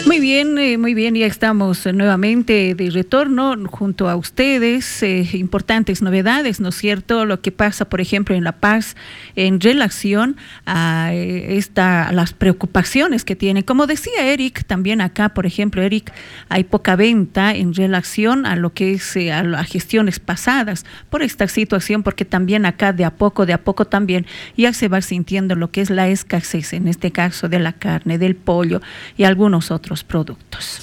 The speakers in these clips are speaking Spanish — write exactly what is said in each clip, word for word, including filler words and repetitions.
Muy bien, eh, muy bien, ya estamos eh, nuevamente de retorno junto a ustedes. Eh, importantes novedades, ¿no es cierto? Lo que pasa, por ejemplo, en La Paz en relación a, eh, esta, a las preocupaciones que tiene. Como decía Eric, también acá, por ejemplo, Eric, hay poca venta en relación a lo que es eh, a las gestiones pasadas por esta situación, porque también acá de a poco, de a poco también ya se va sintiendo lo que es la escasez, en este caso de la carne, del pollo y algunos otros productos.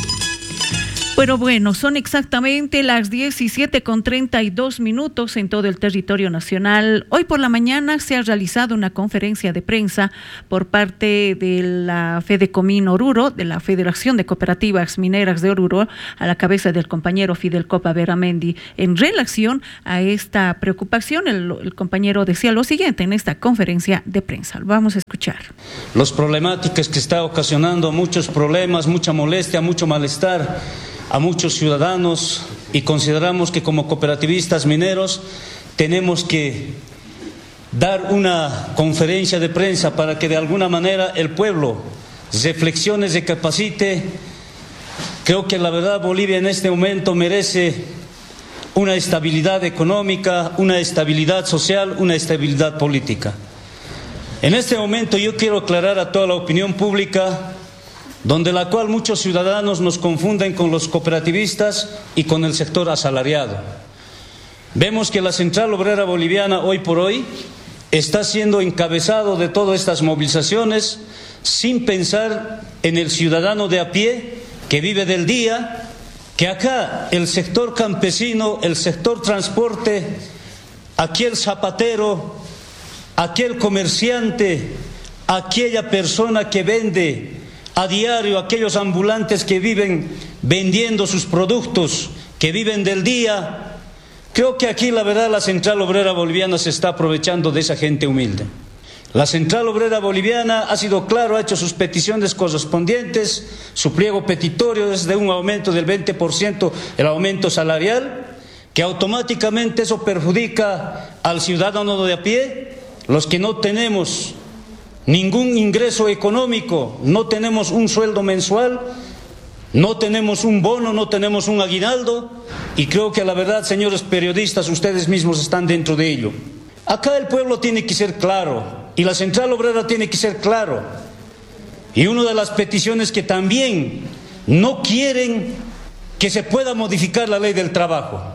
Pero bueno, son exactamente las diecisiete con treinta y dos minutos en todo el territorio nacional. Hoy por la mañana se ha realizado una conferencia de prensa por parte de la Fedecomín Oruro, de la Federación de Cooperativas Mineras de Oruro, a la cabeza del compañero Fidel Copa Beramendi, en relación a esta preocupación. El, el compañero decía lo siguiente en esta conferencia de prensa. Lo vamos a escuchar. Los problemáticas que está ocasionando muchos problemas, mucha molestia, mucho malestar a muchos ciudadanos, y consideramos que como cooperativistas mineros tenemos que dar una conferencia de prensa para que de alguna manera el pueblo reflexione, se capacite. Creo que la verdad Bolivia en este momento merece una estabilidad económica, una estabilidad social, una estabilidad política. En este momento yo quiero aclarar a toda la opinión pública, donde la cual muchos ciudadanos nos confunden con los cooperativistas y con el sector asalariado. Vemos que la Central Obrera Boliviana hoy por hoy está siendo encabezado de todas estas movilizaciones sin pensar en el ciudadano de a pie que vive del día, que acá el sector campesino, el sector transporte, aquel zapatero, aquel comerciante, aquella persona que vende a diario, aquellos ambulantes que viven vendiendo sus productos, que viven del día. Creo que aquí la verdad la Central Obrera Boliviana se está aprovechando de esa gente humilde. La Central Obrera Boliviana ha sido claro, ha hecho sus peticiones correspondientes, su pliego petitorio es de un aumento del veinte por ciento, el aumento salarial, que automáticamente eso perjudica al ciudadano de a pie, los que no tenemos ningún ingreso económico, no tenemos un sueldo mensual, no tenemos un bono, no tenemos un aguinaldo, y creo que la verdad, señores periodistas, ustedes mismos están dentro de ello. Acá el pueblo tiene que ser claro, y la Central Obrera tiene que ser claro, y una de las peticiones que también no quieren que se pueda modificar la ley del trabajo.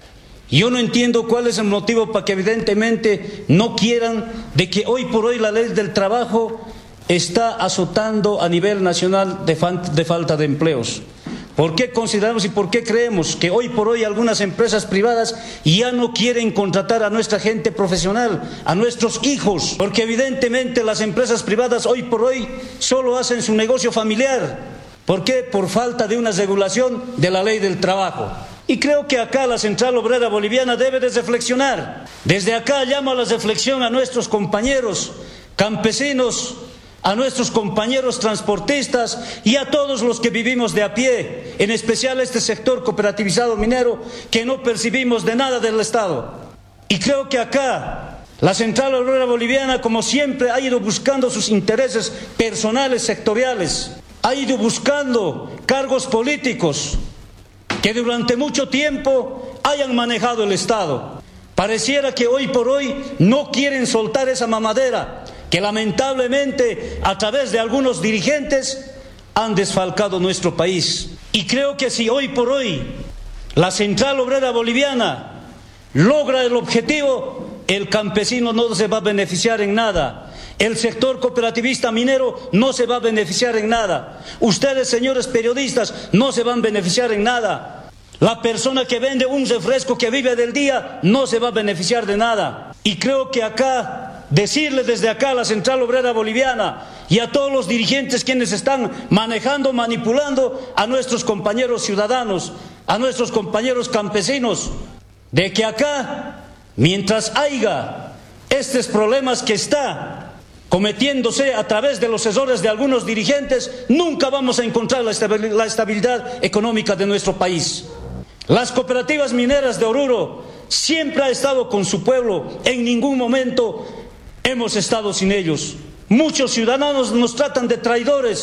Yo no entiendo cuál es el motivo para que evidentemente no quieran de que hoy por hoy la ley del trabajo está azotando a nivel nacional de, de falta de empleos. ¿Por qué consideramos y por qué creemos que hoy por hoy algunas empresas privadas ya no quieren contratar a nuestra gente profesional, a nuestros hijos? Porque evidentemente las empresas privadas hoy por hoy solo hacen su negocio familiar. ¿Por qué? Por falta de una regulación de la ley del trabajo. Y creo que acá la Central Obrera Boliviana debe de reflexionar. Desde acá llamo a la reflexión a nuestros compañeros campesinos, a nuestros compañeros transportistas y a todos los que vivimos de a pie, en especial este sector cooperativizado minero que no percibimos de nada del Estado. Y creo que acá la Central Obrera Boliviana, como siempre, ha ido buscando sus intereses personales, sectoriales, ha ido buscando cargos políticos que durante mucho tiempo hayan manejado el Estado. Pareciera que hoy por hoy no quieren soltar esa mamadera, que lamentablemente a través de algunos dirigentes han desfalcado nuestro país. Y creo que si hoy por hoy la Central Obrera Boliviana logra el objetivo, el campesino no se va a beneficiar en nada. El sector cooperativista minero no se va a beneficiar en nada. Ustedes, señores periodistas, no se van a beneficiar en nada. La persona que vende un refresco que vive del día no se va a beneficiar de nada. Y creo que acá, decirle desde acá a la Central Obrera Boliviana y a todos los dirigentes quienes están manejando, manipulando a nuestros compañeros ciudadanos, a nuestros compañeros campesinos, de que acá, mientras haya estos problemas que está cometiéndose a través de los errores de algunos dirigentes, nunca vamos a encontrar la estabilidad económica de nuestro país. Las cooperativas mineras de Oruro siempre han estado con su pueblo, en ningún momento hemos estado sin ellos. Muchos ciudadanos nos tratan de traidores,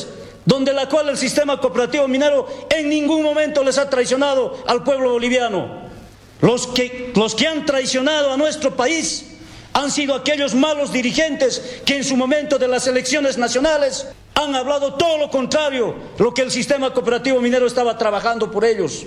donde la cual el sistema cooperativo minero en ningún momento les ha traicionado al pueblo boliviano. Los que, los que han traicionado a nuestro país han sido aquellos malos dirigentes que en su momento de las elecciones nacionales han hablado todo lo contrario, lo que el sistema cooperativo minero estaba trabajando por ellos.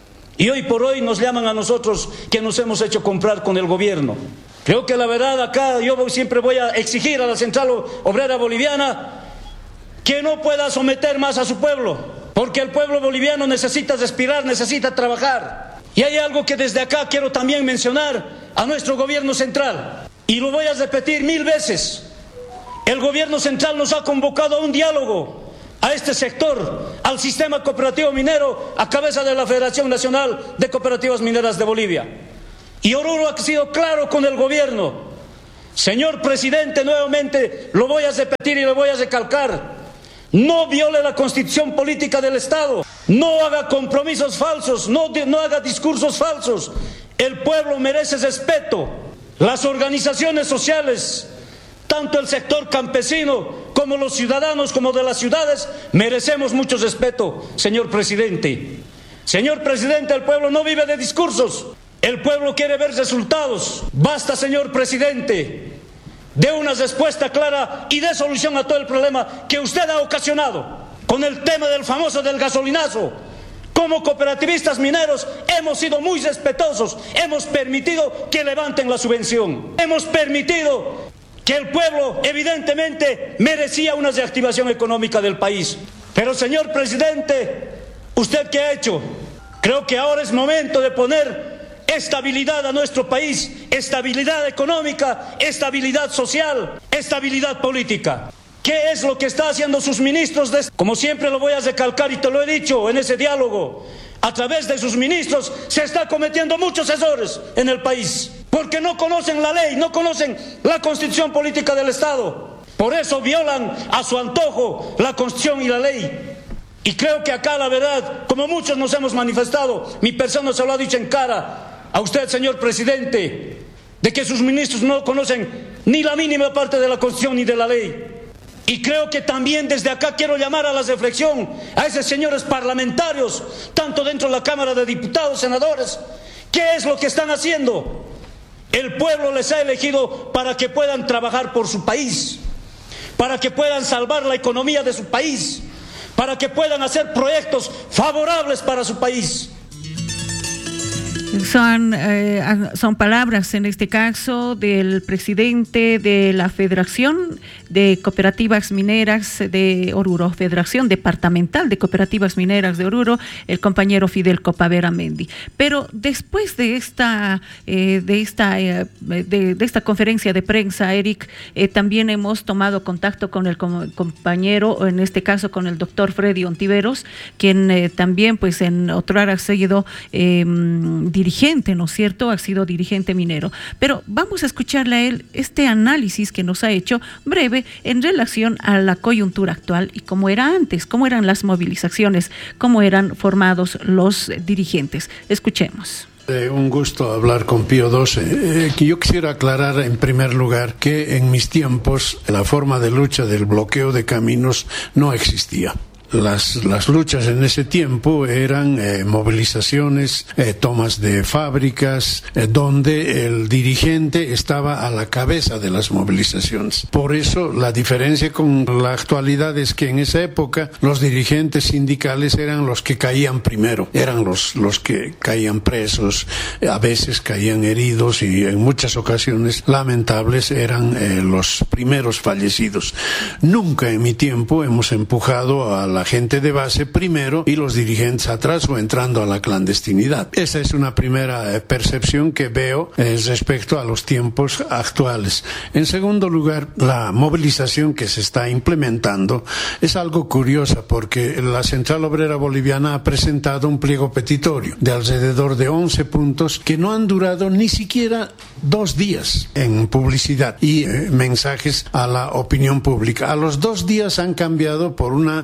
Y hoy por hoy nos llaman a nosotros que nos hemos hecho comprar con el gobierno. Creo que la verdad acá yo siempre voy a exigir a la Central Obrera Boliviana que no pueda someter más a su pueblo, porque el pueblo boliviano necesita respirar, necesita trabajar. Y hay algo que desde acá quiero también mencionar a nuestro gobierno central, y lo voy a repetir mil veces. El gobierno central nos ha convocado a un diálogo a este sector, al sistema cooperativo minero, a cabeza de la Federación Nacional de Cooperativas Mineras de Bolivia. Y Oruro ha sido claro con el gobierno. Señor presidente, nuevamente lo voy a repetir y lo voy a recalcar. No viole la constitución política del Estado, no haga compromisos falsos, no, no haga discursos falsos. El pueblo merece respeto. Las organizaciones sociales, tanto el sector campesino como los ciudadanos, como de las ciudades, merecemos mucho respeto, señor presidente. Señor presidente, el pueblo no vive de discursos, el pueblo quiere ver resultados. Basta, señor presidente, dé una respuesta clara y dé solución a todo el problema que usted ha ocasionado con el tema del famoso del gasolinazo. Como cooperativistas mineros hemos sido muy respetuosos, hemos permitido que levanten la subvención, hemos permitido que el pueblo evidentemente merecía una reactivación económica del país. Pero señor presidente, ¿usted qué ha hecho? Creo que ahora es momento de poner estabilidad a nuestro país, estabilidad económica, estabilidad social, estabilidad política. ¿Qué es lo que está haciendo sus ministros? De... Como siempre lo voy a recalcar y te lo he dicho en ese diálogo, a través de sus ministros se está cometiendo muchos errores en el país, porque no conocen la ley, no conocen la constitución política del Estado. Por eso violan a su antojo la constitución y la ley. Y creo que acá la verdad, como muchos nos hemos manifestado, mi persona se lo ha dicho en cara a usted, señor presidente, de que sus ministros no conocen ni la mínima parte de la Constitución ni de la ley. Y creo que también desde acá quiero llamar a la reflexión a esos señores parlamentarios, tanto dentro de la Cámara de Diputados, senadores. ¿Qué es lo que están haciendo? El pueblo les ha elegido para que puedan trabajar por su país, para que puedan salvar la economía de su país, para que puedan hacer proyectos favorables para su país. Son, eh, son palabras en este caso del presidente de la Federación de Cooperativas Mineras de Oruro, Federación Departamental de Cooperativas Mineras de Oruro, el compañero Fidel Copavera Mendi. Pero después de esta, eh, de, esta eh, de, de esta conferencia de prensa, Eric, eh, también hemos tomado contacto con el com- compañero, en este caso con el doctor Freddy Ontiveros, quien eh, también pues en otrora ha seguido eh, dirigente, ¿no es cierto? Ha sido dirigente minero. Pero vamos a escucharle a él este análisis que nos ha hecho breve en relación a la coyuntura actual y cómo era antes, cómo eran las movilizaciones, cómo eran formados los dirigentes. Escuchemos. Eh, un gusto hablar con Pío doce. Eh, que yo quisiera aclarar en primer lugar que en mis tiempos la forma de lucha del bloqueo de caminos no existía. Las, las luchas en ese tiempo eran eh, movilizaciones, eh, tomas de fábricas, eh, donde el dirigente estaba a la cabeza de las movilizaciones. Por eso la diferencia con la actualidad es que en esa época los dirigentes sindicales eran los que caían primero, eran los, los que caían presos, a veces caían heridos y en muchas ocasiones lamentables eran eh, los primeros fallecidos. Nunca en mi tiempo hemos empujado a la gente de base primero y los dirigentes atrás o entrando a la clandestinidad. Esa es una primera eh, percepción que veo eh, respecto a los tiempos actuales. En segundo lugar, la movilización que se está implementando es algo curiosa porque la Central Obrera Boliviana ha presentado un pliego petitorio de alrededor de once puntos que no han durado ni siquiera dos días en publicidad y eh, mensajes a la opinión pública. A los dos días han cambiado por una exigencia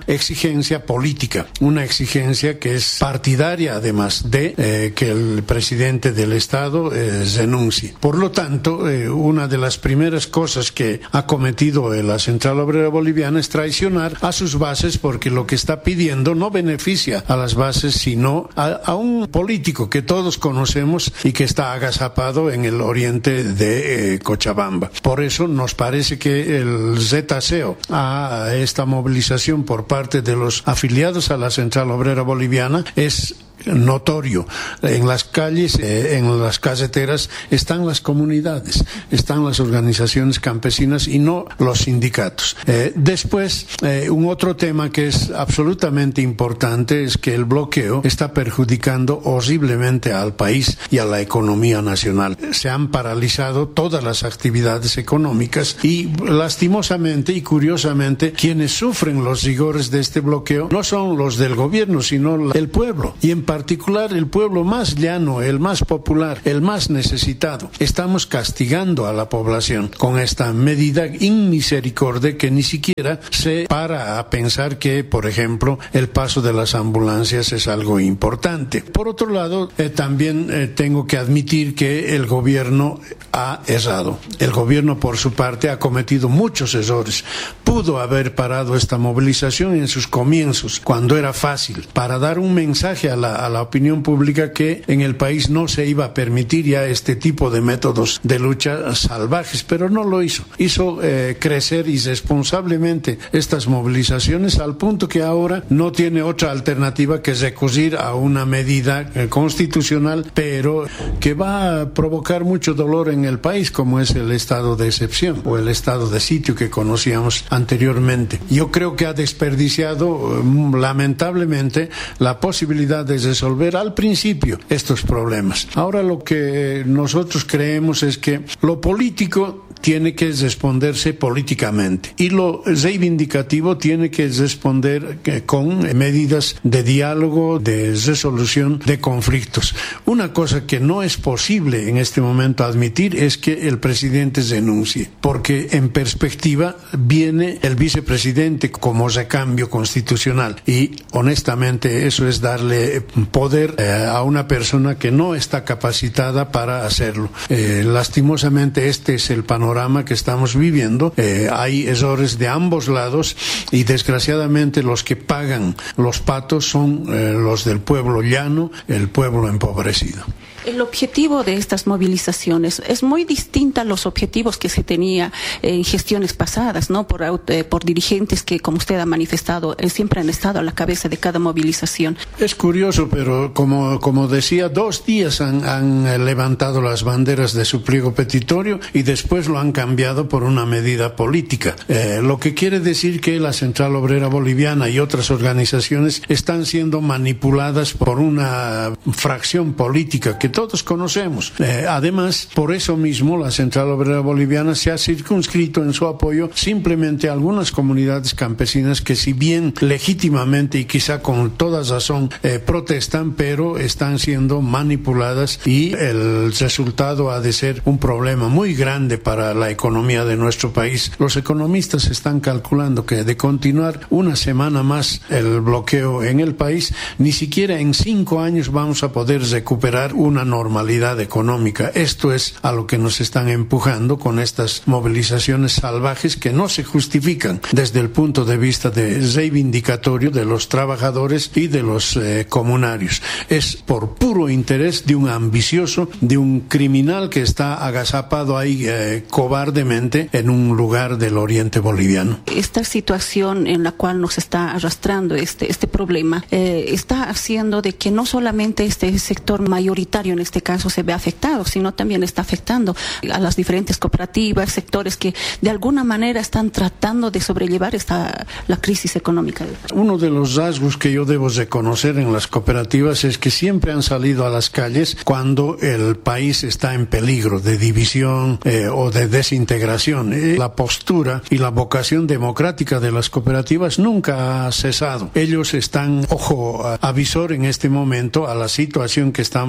exigencia política, una exigencia que es partidaria además de eh, que el presidente del Estado eh, renuncie. Por lo tanto, eh, una de las primeras cosas que ha cometido la Central Obrera Boliviana es traicionar a sus bases, porque lo que está pidiendo no beneficia a las bases, sino a, a un político que todos conocemos y que está agazapado en el oriente de eh, Cochabamba. Por eso nos parece que el retaseo a esta movilización por parte de los afiliados a la Central Obrera Boliviana es notorio. En las calles, eh, en las caseteras están las comunidades, están las organizaciones campesinas y no los sindicatos. Eh, después, eh, un otro tema que es absolutamente importante es que el bloqueo está perjudicando horriblemente al país y a la economía nacional. Se han paralizado todas las actividades económicas y lastimosamente y curiosamente quienes sufren los rigores de este bloqueo no son los del gobierno, sino el pueblo, y en particular el pueblo más llano, el más popular, el más necesitado. Estamos castigando a la población con esta medida inmisericordia que ni siquiera se para a pensar que, por ejemplo, el paso de las ambulancias es algo importante. Por otro lado, eh, también eh, tengo que admitir que el gobierno ha errado. El gobierno, por su parte, ha cometido muchos errores. Pudo haber parado esta movilización en sus comienzos, cuando era fácil, para dar un mensaje a la a la opinión pública que en el país no se iba a permitir ya este tipo de métodos de lucha salvajes, pero no lo hizo. Hizo eh, crecer irresponsablemente estas movilizaciones al punto que ahora no tiene otra alternativa que recurrir a una medida eh, constitucional, pero que va a provocar mucho dolor en el país, como es el estado de excepción o el estado de sitio que conocíamos anteriormente. Yo creo que ha desperdiciado eh, lamentablemente la posibilidad de resolver al principio estos problemas. Ahora lo que nosotros creemos es que lo político tiene que responderse políticamente y lo reivindicativo tiene que responder con medidas de diálogo, de resolución de conflictos. Una cosa que no es posible en este momento admitir es que el presidente renuncie, porque en perspectiva viene el vicepresidente como recambio constitucional y honestamente eso es darle poder eh, a una persona que no está capacitada para hacerlo. Eh, lastimosamente este es el panorama que estamos viviendo. Eh, hay errores de ambos lados y desgraciadamente los que pagan los patos son eh, los del pueblo llano, el pueblo empobrecido. El objetivo de estas movilizaciones es muy distinta a los objetivos que se tenía en gestiones pasadas, ¿no? Por, eh, por dirigentes que, como usted ha manifestado, eh, siempre han estado a la cabeza de cada movilización. Es curioso, pero como, como decía, dos días han, han levantado las banderas de su pliego petitorio y después lo han cambiado por una medida política. Eh, lo que quiere decir que la Central Obrera Boliviana y otras organizaciones están siendo manipuladas por una fracción política que todos conocemos. Eh, además, por eso mismo la Central Obrera Boliviana se ha circunscrito en su apoyo simplemente a algunas comunidades campesinas que, si bien legítimamente y quizá con toda razón eh, protestan, pero están siendo manipuladas y el resultado ha de ser un problema muy grande para la economía de nuestro país. Los economistas están calculando que de continuar una semana más el bloqueo en el país, ni siquiera en cinco años vamos a poder recuperar una normalidad económica. Esto es a lo que nos están empujando con estas movilizaciones salvajes que no se justifican desde el punto de vista de reivindicatorio de los trabajadores y de los eh, comunarios. Es por puro interés de un ambicioso, de un criminal que está agazapado ahí eh, cobardemente en un lugar del oriente boliviano. Esta situación en la cual nos está arrastrando este, este problema eh, está haciendo de que no solamente este sector mayoritario en este caso se ve afectado, sino también está afectando a las diferentes cooperativas, sectores que de alguna manera están tratando de sobrellevar esta la crisis económica. Uno de los rasgos que yo debo reconocer en las cooperativas es que siempre han salido a las calles cuando el país está en peligro de división eh, o de desintegración. Eh, la postura y la vocación democrática de las cooperativas nunca ha cesado. Ellos están, ojo, avisor en este momento a la situación que estamos atravesando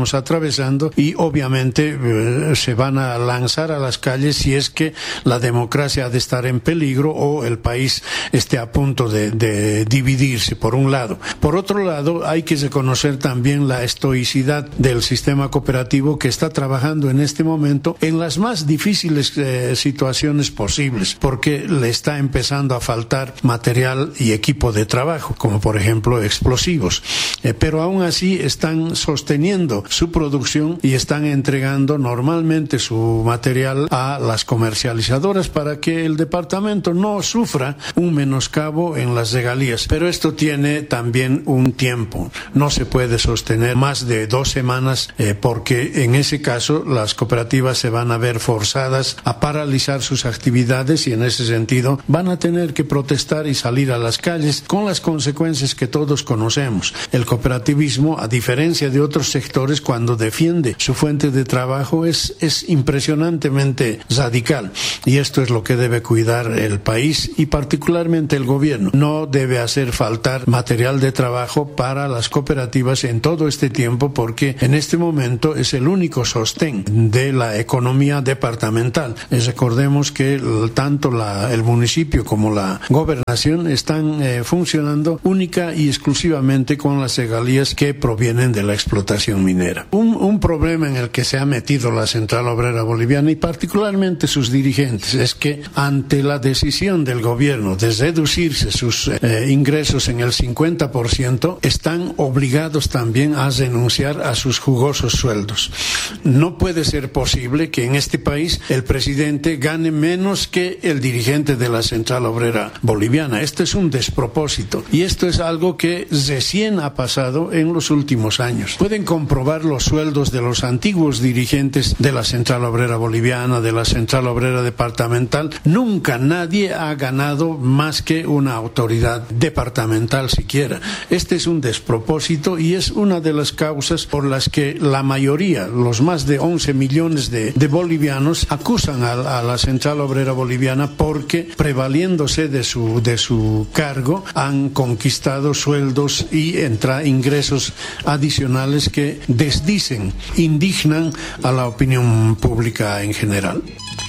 empezando y obviamente eh, se van a lanzar a las calles si es que la democracia ha de estar en peligro o el país esté a punto de, de dividirse, por un lado. Por otro lado, hay que reconocer también la estoicidad del sistema cooperativo que está trabajando en este momento en las más difíciles eh, situaciones posibles, porque le está empezando a faltar material y equipo de trabajo, como por ejemplo explosivos. Eh, pero aún así están sosteniendo su producción y están entregando normalmente su material a las comercializadoras para que el departamento no sufra un menoscabo en las regalías. Pero esto tiene también un tiempo. No se puede sostener más de dos semanas eh, porque en ese caso las cooperativas se van a ver forzadas a paralizar sus actividades y en ese sentido van a tener que protestar y salir a las calles con las consecuencias que todos conocemos. El cooperativismo, a diferencia de otros sectores, cuando defiende su fuente de trabajo es, es impresionantemente radical y esto es lo que debe cuidar el país y particularmente el gobierno. No debe hacer faltar material de trabajo para las cooperativas en todo este tiempo porque en este momento es el único sostén de la economía departamental. Recordemos que el, tanto la, el municipio como la gobernación están eh, funcionando única y exclusivamente con las regalías que provienen de la explotación minera. Un, un problema en el que se ha metido la Central Obrera Boliviana y particularmente sus dirigentes es que ante la decisión del gobierno de reducirse sus eh, ingresos en el cincuenta por ciento, están obligados también a renunciar a sus jugosos sueldos. No puede ser posible que en este país el presidente gane menos que el dirigente de la Central Obrera Boliviana. Esto es un despropósito y esto es algo que recién ha pasado en los últimos años. Pueden comprobar los sueldos de los antiguos dirigentes de la Central Obrera Boliviana, de la Central Obrera Departamental. Nunca nadie ha ganado más que una autoridad departamental siquiera. Este es un despropósito y es una de las causas por las que la mayoría, los más de once millones de, de bolivianos, acusan a, a la Central Obrera Boliviana porque, prevaliéndose de su, de su cargo, han conquistado sueldos y entra, ingresos adicionales que desdicen, indignan a la opinión pública en general.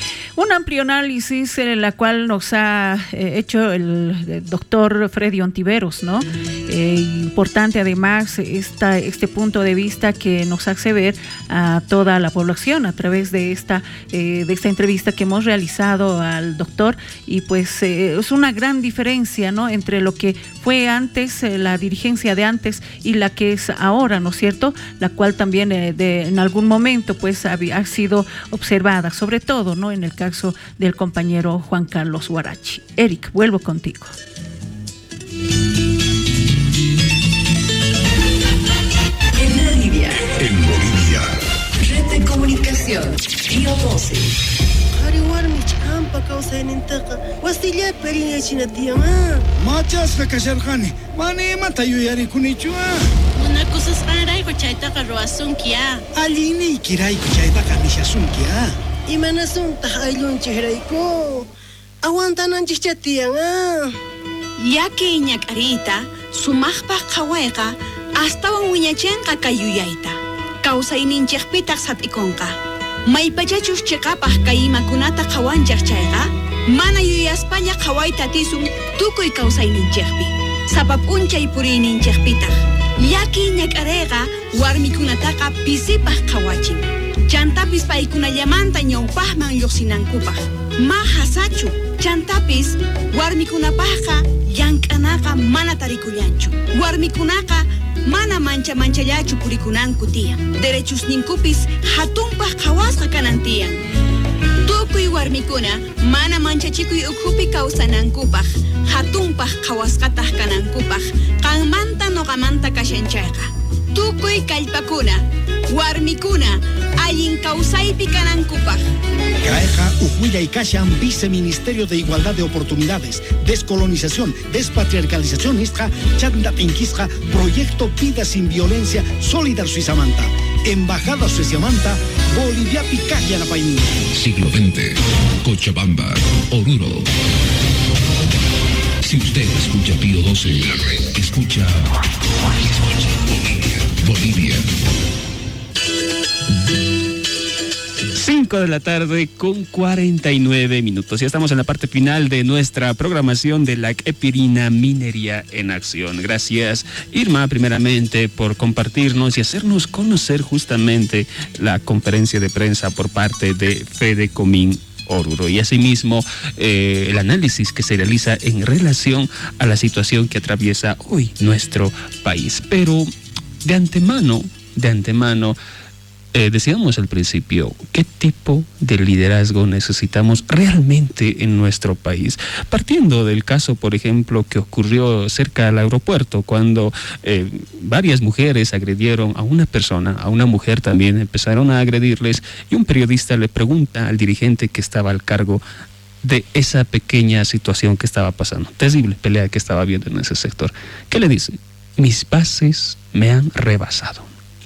Un amplio análisis en la cual nos ha eh, hecho el, el doctor Freddy Ontiveros, ¿no? Eh, importante además esta, este punto de vista que nos hace ver a toda la población a través de esta, eh, de esta entrevista que hemos realizado al doctor y pues eh, es una gran diferencia, ¿no? Entre lo que fue antes, eh, la dirigencia de antes y la que es ahora, ¿no es cierto? La cual también eh, de, en algún momento pues ha, ha sido observada, sobre todo, ¿no? En el caso del compañero Juan Carlos Huarachi. Eric, vuelvo contigo. En Bolivia. En Bolivia. Red de comunicación. Pío doce. Machas ka kasharkhani mani mata yuyari kunichua una cosa sarai ko chaita ka roasun kia alini kirai ko chaita ka nishasun kia imanasun tahailun chehraiko aguantanan chichatianga yake ñakarita sumaqpa qhawayqa astawan wiñachenqa kayuyaita kawsayninchikpitaq sat'ikunqa maypachachus chiqapaq kay imakunata qhawanchaq chayqa mana yuyaspalla qhawayta tisun tukuy kawsayninchikpi sapap unchay puriyninchikpitaq yaki ñak'arayqa warmikunataqa pisipaq qhawachin chantapis paykunallamanta ñawpaqman lluqsinankupaq ma hasachu chantapis warmikunapaqqa llank'anaqa mana tarikullanchu warmikunaqa mana mancha manchallachu purikunanku tiyan derechusninkupis hatunpaq qhawasqa kanan tiyan tukuy warmikuna mana manchachikuy ukhupi kawsanankupaq hatunpaq qhawasqataq kanankupaq qanmanta noqamanta kashanchayqa tukuy kallpakuna warmikuna allin kawsaypi kanankupaq Caeja Ujuya y Kashan Viceministerio de Igualdad de Oportunidades, Descolonización, Despatriarcalización Istra, Chanda Pinquisca, Proyecto Vida Sin Violencia, Solidar Suizamanta, Embajada Suizamanta, Bolivia Picaja La Paini. Siglo veinte, Cochabamba, Oruro. Si usted escucha Pío doce, escucha Bolivia. Bolivia. cinco de la tarde con cuarenta y nueve minutos. Ya estamos en la parte final de nuestra programación de la Epirina Minería en Acción. Gracias, Irma, primeramente, por compartirnos y hacernos conocer justamente la conferencia de prensa por parte de Fedecomín Oruro y asimismo eh, el análisis que se realiza en relación a la situación que atraviesa hoy nuestro país. Pero de antemano, de antemano, Eh, decíamos al principio, ¿qué tipo de liderazgo necesitamos realmente en nuestro país? Partiendo del caso, por ejemplo, que ocurrió cerca del aeropuerto, cuando eh, varias mujeres agredieron a una persona, a una mujer también, empezaron a agredirles, y un periodista le pregunta al dirigente que estaba al cargo de esa pequeña situación que estaba pasando, terrible pelea que estaba habiendo en ese sector. ¿Qué le dice? Mis bases me han rebasado.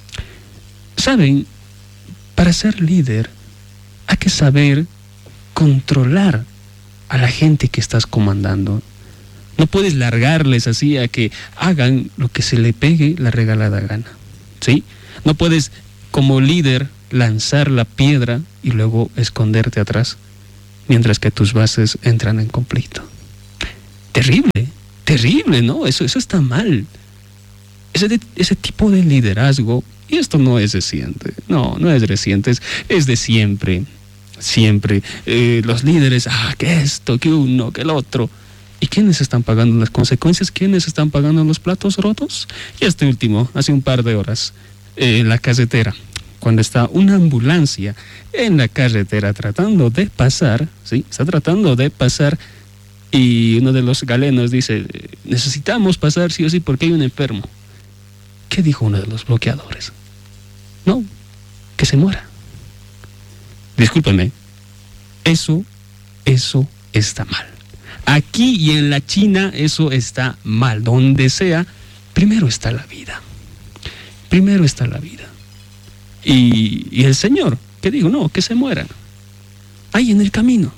¿Saben? Para ser líder hay que saber controlar a la gente que estás comandando. No puedes largarles así a que hagan lo que se le pegue la regalada gana, ¿sí? No puedes como líder lanzar la piedra y luego esconderte atrás mientras que tus bases entran en conflicto. Terrible, terrible, ¿no? Eso, eso está mal. Ese, de, ese tipo de liderazgo. Y esto no es reciente, no, no es reciente, es, es de siempre, siempre. Eh, los líderes, ah, que esto, que uno, que el otro. ¿Y quiénes están pagando las consecuencias? ¿Quiénes están pagando los platos rotos? Y este último, hace un par de horas, eh, en la carretera, cuando está una ambulancia en la carretera tratando de pasar, ¿sí? Está tratando de pasar y uno de los galenos dice, necesitamos pasar sí o sí porque hay un enfermo. ¿Qué dijo uno de los bloqueadores? No, que se muera. Discúlpenme, eso, eso está mal. Aquí y en la China eso está mal. Donde sea, primero está la vida. Primero está la vida. Y, y el Señor, ¿qué dijo? No, que se mueran. Ahí en el camino.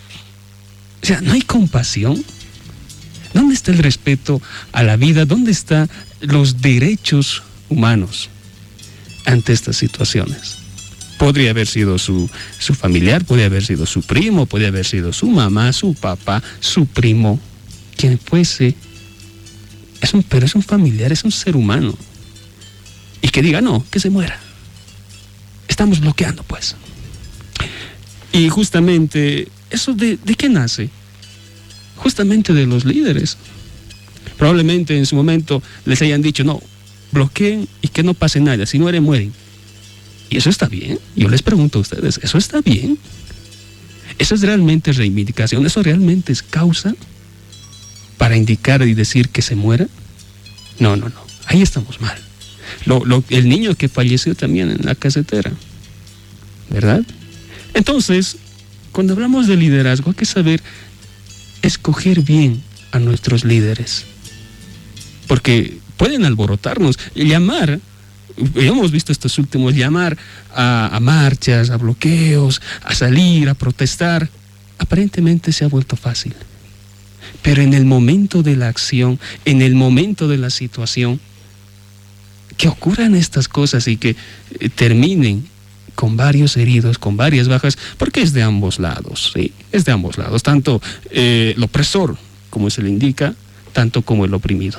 O sea, ¿no hay compasión? ¿Dónde está el respeto a la vida? ¿Dónde están los derechos humanos ante estas situaciones? Podría haber sido su, su familiar, podría haber sido su primo, podría haber sido su mamá, su papá, su primo, quien fuese. Es un, pero es un familiar, es un ser humano. Y que diga, no, que se muera. Estamos bloqueando, pues. Y justamente, ¿eso de, de qué nace? Justamente de los líderes. Probablemente en su momento les hayan dicho, no, bloqueen y que no pase nada, si mueren, mueren. Y eso está bien. Yo les pregunto a ustedes, ¿eso está bien? ¿Eso es realmente reivindicación? ¿Eso realmente es causa para indicar y decir que se muera? No, no, no. Ahí estamos mal. Lo, lo, el niño que falleció también en la casetera, ¿verdad? Entonces, cuando hablamos de liderazgo, hay que saber escoger bien a nuestros líderes, porque pueden alborotarnos, llamar, hemos visto estos últimos, llamar a, a marchas, a bloqueos, a salir, a protestar, aparentemente se ha vuelto fácil, pero en el momento de la acción, en el momento de la situación, que ocurran estas cosas y que eh, terminen con varios heridos, con varias bajas, porque es de ambos lados, ¿sí? Es de ambos lados, tanto eh, el opresor, como se le indica, tanto como el oprimido.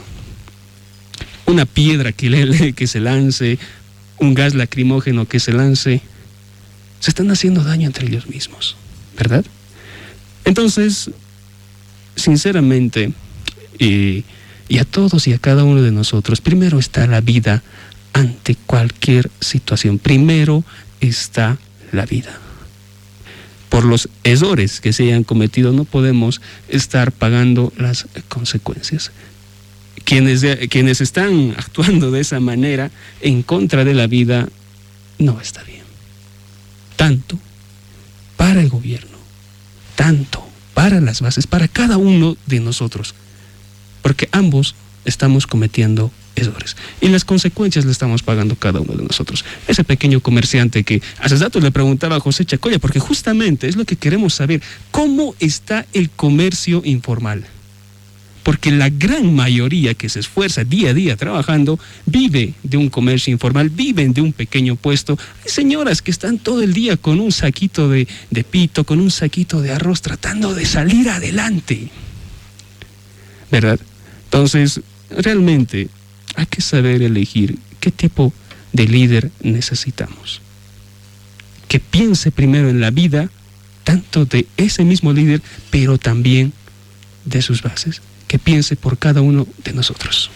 Una piedra que, le, que se lance, un gas lacrimógeno que se lance, se están haciendo daño entre ellos mismos, ¿verdad? Entonces, sinceramente, eh, y a todos y a cada uno de nosotros, primero está la vida ante cualquier situación. Primero está la vida. Por los errores que se hayan cometido no podemos estar pagando las consecuencias. Quienes, quienes están actuando de esa manera en contra de la vida no está bien. Tanto para el gobierno, tanto para las bases, para cada uno de nosotros, porque ambos estamos cometiendo errores y las consecuencias las estamos pagando cada uno de nosotros. Ese pequeño comerciante que hace rato le preguntaba a José Chacoya, porque justamente es lo que queremos saber, ¿cómo está el comercio informal? porque la gran mayoría que se esfuerza día a día trabajando vive de un comercio informal, viven de un pequeño puesto. Hay señoras que están todo el día con un saquito de, de pito, con un saquito de arroz, tratando de salir adelante, ¿verdad? Entonces, realmente hay que saber elegir qué tipo de líder necesitamos. Que piense primero en la vida, tanto de ese mismo líder, pero también de sus bases. Que piense por cada uno de nosotros.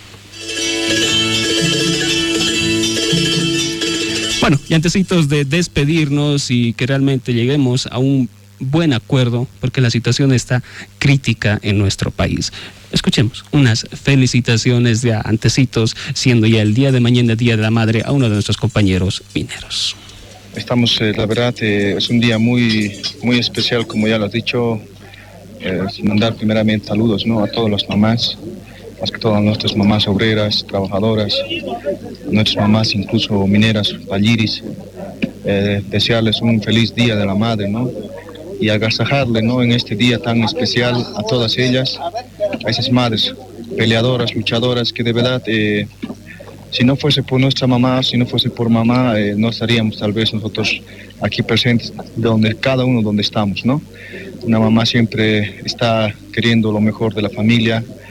Bueno, y antecitos de despedirnos y que realmente lleguemos a un buen acuerdo, porque la situación está crítica en nuestro país. Escuchemos unas felicitaciones de antecitos, siendo ya el día de mañana, Día de la Madre, a uno de nuestros compañeros mineros. Estamos, eh, la verdad, eh, es un día muy, muy especial, como ya lo has dicho. Eh, mandar primeramente saludos, ¿no?, a todas las mamás, más que todas nuestras mamás obreras, trabajadoras, nuestras mamás incluso mineras, palliris, eh, desearles un feliz Día de la Madre, ¿no?, y agasajarle, ¿no?, en este día tan especial a todas ellas, a esas madres peleadoras, luchadoras, que de verdad, eh, si no fuese por nuestra mamá, si no fuese por mamá, eh, no estaríamos tal vez nosotros aquí presentes, donde cada uno donde estamos, ¿no? Una mamá siempre está queriendo lo mejor de la familia,